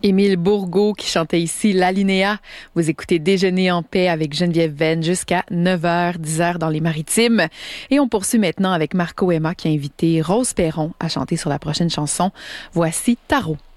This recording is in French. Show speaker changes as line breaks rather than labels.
Émile Bourgault qui chantait ici l'Alinéa. Vous écoutez Déjeuner en paix avec Geneviève Venn jusqu'à 9h, 10h dans les Maritimes. Et on poursuit maintenant avec Marco Emma qui a invité Rose Perron à chanter sur la prochaine chanson. Voici Tarot.